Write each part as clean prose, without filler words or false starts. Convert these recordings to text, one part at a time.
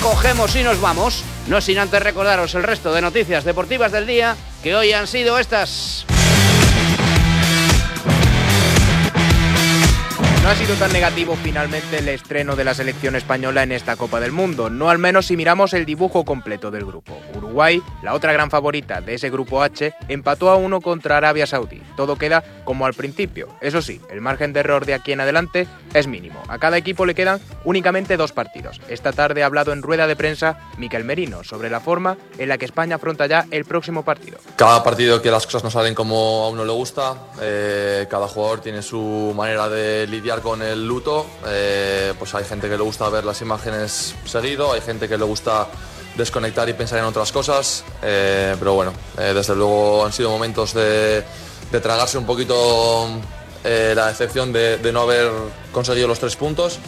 cogemos y nos vamos, no sin antes recordaros el resto de noticias deportivas del día, que hoy han sido estas. No ha sido tan negativo finalmente el estreno de la selección española en esta Copa del Mundo, no al menos si miramos el dibujo completo del grupo. Uruguay, la otra gran favorita de ese grupo H, empató a 1 contra Arabia Saudí. Todo queda como al principio. Eso sí, el margen de error de aquí en adelante es mínimo. A cada equipo le quedan únicamente 2 partidos. Esta tarde ha hablado en rueda de prensa Mikel Merino sobre la forma en la que España afronta ya el próximo partido. Cada partido que las cosas no salen como a uno le gusta, cada jugador tiene su manera de lidiar con el luto, pues hay gente que le gusta ver las imágenes seguido, hay gente que le gusta desconectar y pensar en otras cosas, pero bueno, desde luego han sido momentos de tragarse un poquito la decepción de no haber conseguido los 3 puntos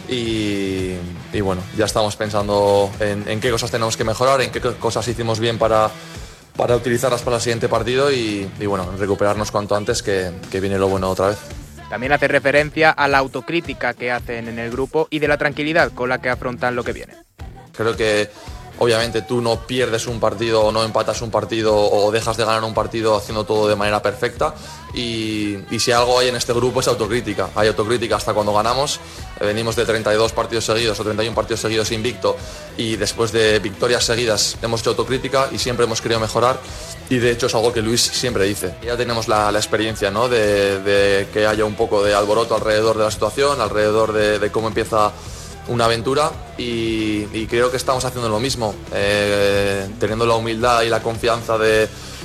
y bueno, ya estamos pensando en qué cosas tenemos que mejorar, en qué cosas hicimos bien para utilizarlas para el siguiente partido y bueno, recuperarnos cuanto antes que viene lo bueno otra vez. También hace referencia a la autocrítica que hacen en el grupo y de la tranquilidad con la que afrontan lo que viene. Creo que obviamente tú no pierdes un partido o no empatas un partido o dejas de ganar un partido haciendo todo de manera perfecta y si algo hay en este grupo es autocrítica. Hay autocrítica hasta cuando ganamos. Venimos de 32 partidos seguidos o 31 partidos seguidos invicto y después de victorias seguidas hemos hecho autocrítica y siempre hemos querido mejorar y de hecho es algo que Luis siempre dice. Ya tenemos la experiencia, ¿no? de que haya un poco de alboroto alrededor de la situación, alrededor de cómo empieza una aventura y creo que estamos haciendo lo mismo, teniendo la humildad y la confianza de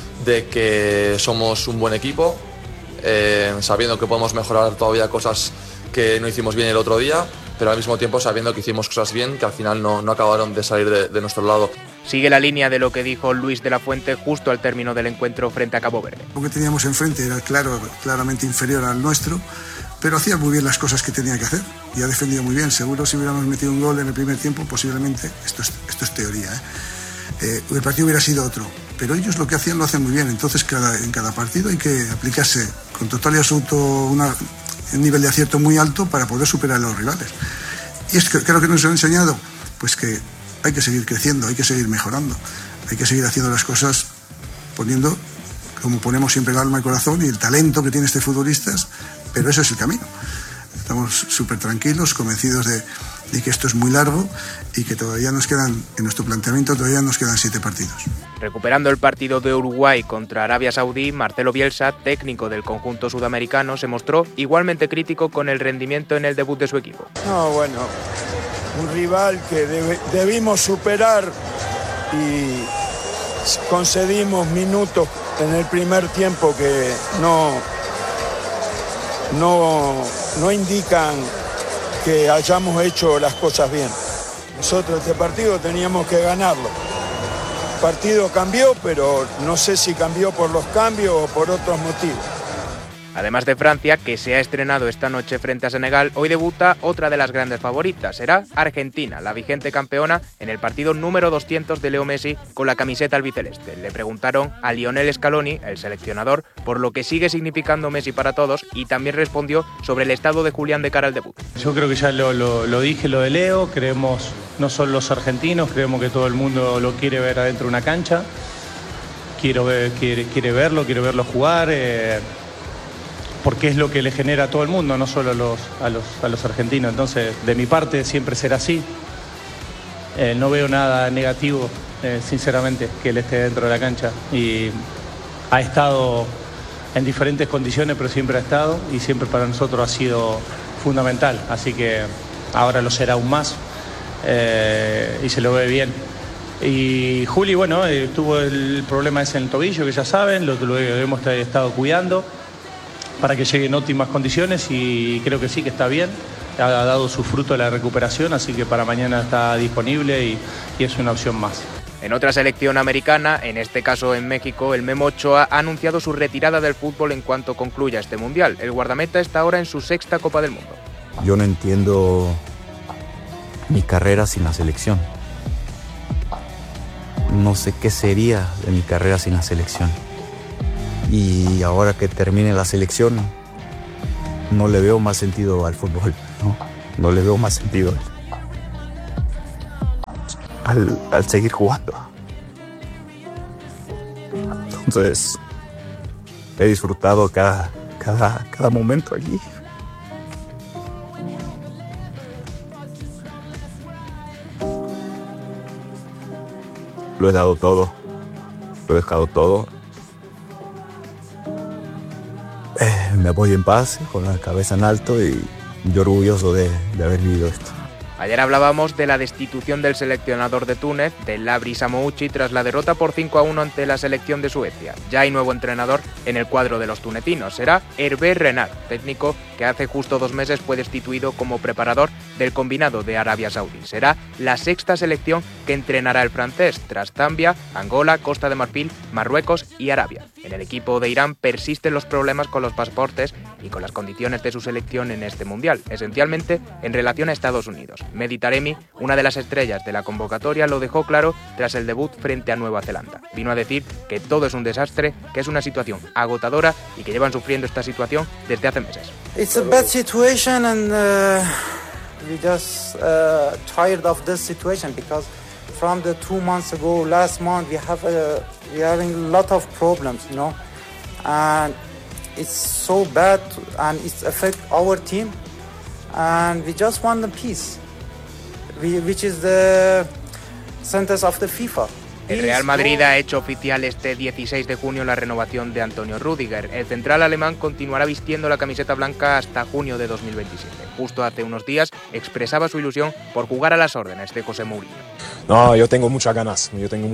que somos un buen equipo, sabiendo que podemos mejorar todavía cosas que no hicimos bien el otro día, pero al mismo tiempo sabiendo que hicimos cosas bien que al final no acabaron de salir de nuestro lado. Sigue la línea de lo que dijo Luis de la Fuente justo al término del encuentro frente a Cabo Verde. Lo que teníamos enfrente era claramente inferior al nuestro, pero hacía muy bien las cosas que tenía que hacer y ha defendido muy bien. Seguro si hubiéramos metido un gol en el primer tiempo, posiblemente, esto es teoría, el partido hubiera sido otro. Pero ellos lo que hacían lo hacen muy bien, entonces en cada partido hay que aplicarse con total y absoluto un nivel de acierto muy alto para poder superar a los rivales. Y es que creo que nos han enseñado pues que hay que seguir creciendo, hay que seguir mejorando, hay que seguir haciendo las cosas poniendo, como ponemos siempre, el alma y el corazón y el talento que tiene este futbolistas, pero ese es el camino. Estamos súper tranquilos, convencidos de que esto es muy largo y que todavía nos quedan, en nuestro planteamiento todavía nos quedan 7 partidos. Recuperando el partido de Uruguay contra Arabia Saudí, Marcelo Bielsa, técnico del conjunto sudamericano, se mostró igualmente crítico con el rendimiento en el debut de su equipo. No, bueno, un rival que debimos superar y concedimos minutos en el primer tiempo que no indican que hayamos hecho las cosas bien. Nosotros este partido teníamos que ganarlo. El partido cambió, pero no sé si cambió por los cambios o por otros motivos. Además de Francia, que se ha estrenado esta noche frente a Senegal, hoy debuta otra de las grandes favoritas. Será Argentina, la vigente campeona, en el partido número 200 de Leo Messi con la camiseta albiceleste. Le preguntaron a Lionel Scaloni, el seleccionador, por lo que sigue significando Messi para todos y también respondió sobre el estado de Julián de cara al debut. Yo creo que ya lo dije, lo de Leo. Creemos, no solo los argentinos, creemos que todo el mundo lo quiere ver adentro de una cancha. Quiere verlo jugar. Porque es lo que le genera a todo el mundo, no solo a los argentinos. Entonces, de mi parte, siempre será así. No veo nada negativo, sinceramente, que él esté dentro de la cancha. Y ha estado en diferentes condiciones, pero siempre ha estado. Y siempre para nosotros ha sido fundamental. Así que ahora lo será aún más. Y se lo ve bien. Y Juli, bueno, tuvo el problema ese en el tobillo, que ya saben, lo hemos estado cuidando para que llegue en óptimas condiciones y creo que sí, que está bien. Ha dado su fruto de la recuperación, así que para mañana está disponible y es una opción más. En otra selección americana, en este caso en México, el Memo Ochoa ha anunciado su retirada del fútbol en cuanto concluya este Mundial. El guardameta está ahora en su 6ª Copa del Mundo. Yo no entiendo mi carrera sin la selección. No sé qué sería de mi carrera sin la selección. Y ahora que termine la selección, no le veo más sentido al fútbol, no le veo más sentido. al seguir jugando. Entonces, he disfrutado cada momento allí. Lo he dado todo, lo he dejado todo. Me voy en paz, con la cabeza en alto y yo orgulloso de haber vivido esto. Ayer hablábamos de la destitución del seleccionador de Túnez, de Labri Samouchi, tras la derrota por 5-1 ante la selección de Suecia. Ya hay nuevo entrenador en el cuadro de los tunecinos. Será Hervé Renard, técnico que hace justo 2 meses fue destituido como preparador del combinado de Arabia Saudí. Será la 6ª selección que entrenará el francés, tras Zambia, Angola, Costa de Marfil, Marruecos y Arabia. En el equipo de Irán persisten los problemas con los pasaportes y con las condiciones de su selección en este mundial, esencialmente en relación a Estados Unidos. Mehdi Taremi, una de las estrellas de la convocatoria, lo dejó claro tras el debut frente a Nueva Zelanda. Vino a decir que todo es un desastre, que es una situación agotadora y que llevan sufriendo esta situación desde hace meses. It's a bad situation and we just tired of this situation because from the 2 months ago, last month, we having a lot of problems, you know, and it's so bad and it's affect our team, and we just want the peace, which is the sentence of the FIFA. El Real Madrid ha hecho oficial este 16 de junio la renovación de Antonio Rüdiger. El central alemán continuará vistiendo la camiseta blanca hasta junio de 2027. Justo hace unos días expresaba su ilusión por jugar a las órdenes de José Mourinho. No, yo tengo muchas ganas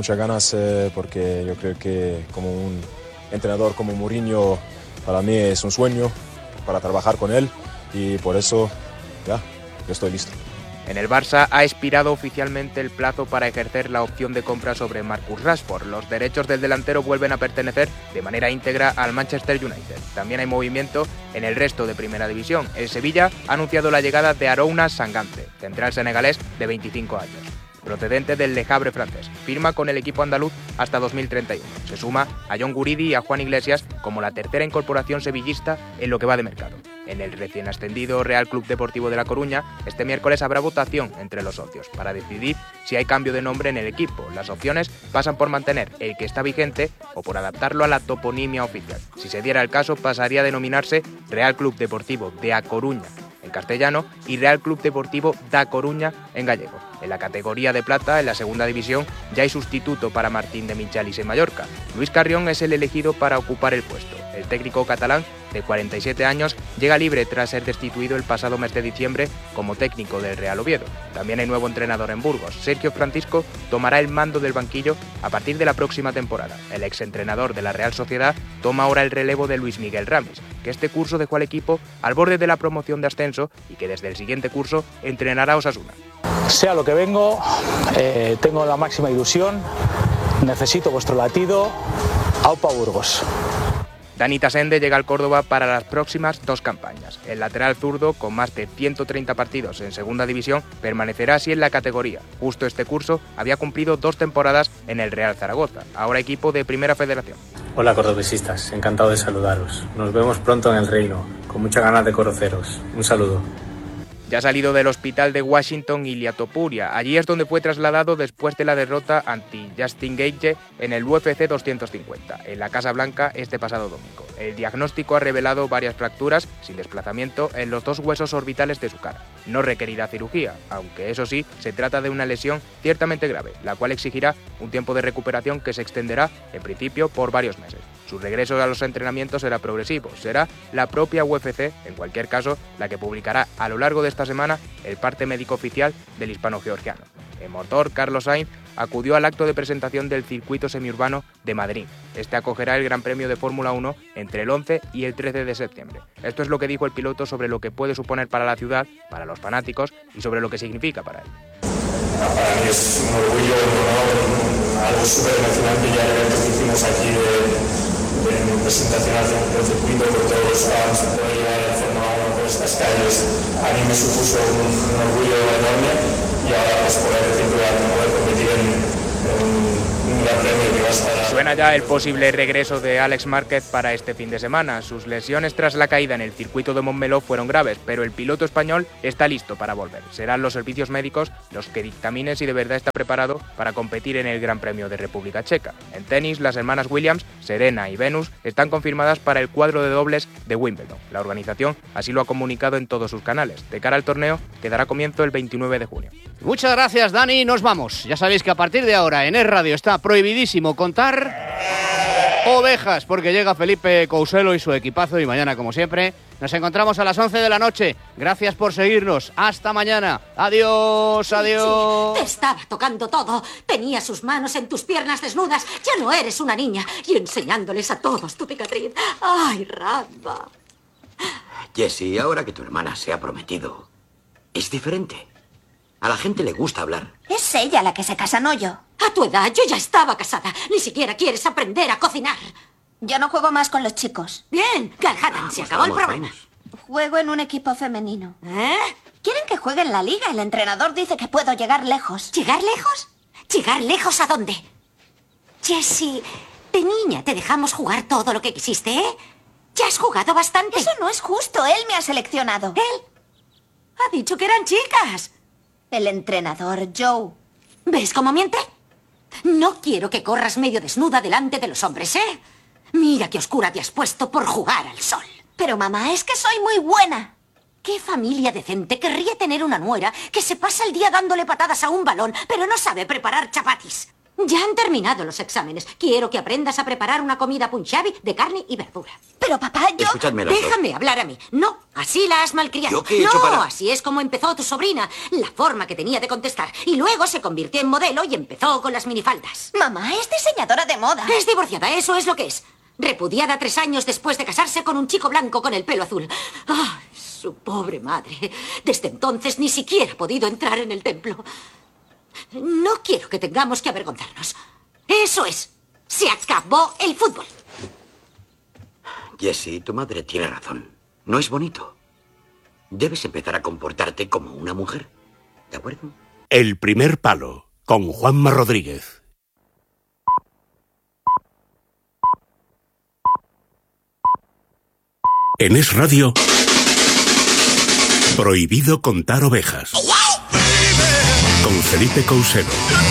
porque yo creo que como un entrenador como Mourinho para mí es un sueño para trabajar con él y por eso ya, yo estoy listo. En el Barça ha expirado oficialmente el plazo para ejercer la opción de compra sobre Marcus Rashford. Los derechos del delantero vuelven a pertenecer de manera íntegra al Manchester United. También hay movimiento en el resto de Primera División. El Sevilla ha anunciado la llegada de Arouna Sangante, central senegalés de 25 años. Procedente del Le Havre francés, firma con el equipo andaluz hasta 2031. Se suma a John Guridi y a Juan Iglesias como la tercera incorporación sevillista en lo que va de mercado. En el recién ascendido Real Club Deportivo de La Coruña, este miércoles habrá votación entre los socios para decidir si hay cambio de nombre en el equipo. Las opciones pasan por mantener el que está vigente o por adaptarlo a la toponimia oficial. Si se diera el caso, pasaría a denominarse Real Club Deportivo de A Coruña en castellano y Real Club Deportivo da Coruña en gallego. En la categoría de plata, en la segunda división, ya hay sustituto para Martín de Michelis en Mallorca. Luis Carrión es el elegido para ocupar el puesto. El técnico catalán, de 47 años, llega libre tras ser destituido el pasado mes de diciembre como técnico del Real Oviedo. También hay nuevo entrenador en Burgos. Sergio Francisco tomará el mando del banquillo a partir de la próxima temporada. El exentrenador de la Real Sociedad toma ahora el relevo de Luis Miguel Ramis, que este curso dejó al equipo al borde de la promoción de ascenso y que desde el siguiente curso entrenará a Osasuna. Sea lo que vengo, tengo la máxima ilusión, necesito vuestro latido. Aupa Burgos. Dani Tasende llega al Córdoba para las próximas 2 campañas. El lateral zurdo, con más de 130 partidos en segunda división, permanecerá así en la categoría. Justo este curso había cumplido 2 temporadas en el Real Zaragoza, ahora equipo de Primera Federación. Hola cordobesistas, encantado de saludaros. Nos vemos pronto en el Reino, con muchas ganas de conoceros. Un saludo. Ya ha salido del hospital de Washington Ilia Topuria. Allí es donde fue trasladado después de la derrota ante Justin Gaethje en el UFC 250, en la Casa Blanca este pasado domingo. El diagnóstico ha revelado varias fracturas sin desplazamiento en los 2 huesos orbitales de su cara. No requerirá cirugía, aunque eso sí, se trata de una lesión ciertamente grave, la cual exigirá un tiempo de recuperación que se extenderá, en principio, por varios meses. Su regreso a los entrenamientos será progresivo. Será la propia UFC, en cualquier caso, la que publicará a lo largo de esta semana el parte médico oficial del hispano-georgiano. El motor Carlos Sainz acudió al acto de presentación del circuito semiurbano de Madrid. Este acogerá el Gran Premio de Fórmula 1 entre el 11 y el 13 de septiembre. Esto es lo que dijo el piloto sobre lo que puede suponer para la ciudad, para los fanáticos y sobre lo que significa para él. Para mí es un orgullo, un honor, algo súper emocionante ya el evento que hicimos aquí de presentación del circuito con todos los fans, poder llevar la Fórmula 1 por estas calles. A mí me supuso un orgullo enorme y ahora pues poder competir en un gran premio que va a estar... Suena ya el posible regreso de Alex Márquez para este fin de semana. Sus lesiones tras la caída en el circuito de Montmeló fueron graves, pero el piloto español está listo para volver. Serán los servicios médicos los que dictaminen si de verdad está preparado para competir en el Gran Premio de República Checa. En tenis, las hermanas Williams, Serena y Venus, están confirmadas para el cuadro de dobles de Wimbledon. La organización así lo ha comunicado en todos sus canales. De cara al torneo, que dará comienzo el 29 de junio. Muchas gracias, Dani. Nos vamos. Ya sabéis que a partir de ahora en Es Radio está prohibidísimo contar ovejas, porque llega Felipe Couselo y su equipazo, y mañana, como siempre, nos encontramos a las 11 de la noche. Gracias por seguirnos. Hasta mañana. Adiós, adiós. Sí, te estaba tocando todo. Tenía sus manos en tus piernas desnudas. Ya no eres una niña. Y enseñándoles a todos tu cicatriz. ¡Ay, Ramba! Jessie, ahora que tu hermana se ha prometido, es diferente. A la gente le gusta hablar. Es ella la que se casa, no yo. A tu edad yo ya estaba casada. Ni siquiera quieres aprender a cocinar. Yo no juego más con los chicos. Bien, Galhadan, se acabó el problema. Juego en un equipo femenino. ¿Eh? Quieren que juegue en la liga. El entrenador dice que puedo llegar lejos. ¿Llegar lejos? ¿Llegar lejos a dónde? Jessie, de niña te dejamos jugar todo lo que quisiste, ¿eh? Ya has jugado bastante. Eso no es justo. Él me ha seleccionado. ¿Él? Ha dicho que eran chicas. El entrenador, Joe. ¿Ves cómo miente? No quiero que corras medio desnuda delante de los hombres, ¿eh? Mira qué oscura te has puesto por jugar al sol. Pero mamá, es que soy muy buena. ¿Qué familia decente querría tener una nuera que se pasa el día dándole patadas a un balón, pero no sabe preparar chapatis? Ya han terminado los exámenes. Quiero que aprendas a preparar una comida punjabi de carne y verdura. Pero papá, yo... Escuchadme los dos. Déjame hablar a mí. No, así la has malcriado. ¿Yo qué he hecho para...? Así es como empezó tu sobrina. La forma que tenía de contestar. Y luego se convirtió en modelo y empezó con las minifaldas. Mamá, es diseñadora de moda. Es divorciada, eso es lo que es. Repudiada 3 años después de casarse con un chico blanco con el pelo azul. ¡Ay, su pobre madre! Desde entonces ni siquiera ha podido entrar en el templo. No quiero que tengamos que avergonzarnos. Eso es. Se acabó el fútbol. Jessie, tu madre tiene razón. No es bonito. Debes empezar a comportarte como una mujer. ¿De acuerdo? El primer palo, con Juanma Rodríguez. En Es Radio, prohibido contar ovejas. Con Felipe Couselo.